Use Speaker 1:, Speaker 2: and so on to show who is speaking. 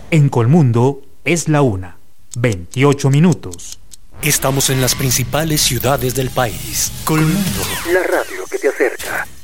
Speaker 1: En Colmundo es la 1:28.
Speaker 2: Estamos en las principales ciudades del país. Colmundo,
Speaker 3: la radio que te acerca.